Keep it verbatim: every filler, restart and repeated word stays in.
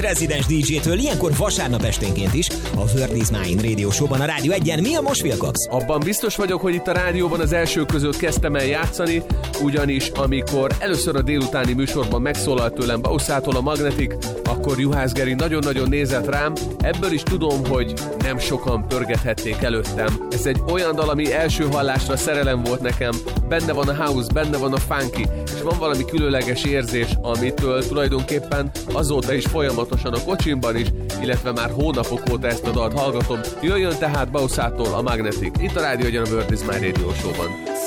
Rezidens dé dzsé-től ilyenkor vasárnap esténként is a World is Mine Radio Show-ban a Rádió egyen. Mi a most, Wilcox? Abban biztos vagyok, hogy itt a rádióban az első között kezdtem el játszani, ugyanis amikor először a délutáni műsorban megszólalt tőlem Bauszától a Magnetic, akkor Juhász Geri nagyon-nagyon nézett rám. Ebből is tudom, hogy nem sokan pörgethették előttem. Ez egy olyan dal, ami első hallásra szerelem volt nekem. Benne van a house, benne van a funky, és van valami különleges érzés, amitől tulajdonképpen azóta is folyamatosan a kocsimban is, illetve már hónapok óta ezt a dalt hallgatom. Jöjjön tehát Bauszától a Magnetic, itt a Rádió egyen a World is Mine Radio Show-ban.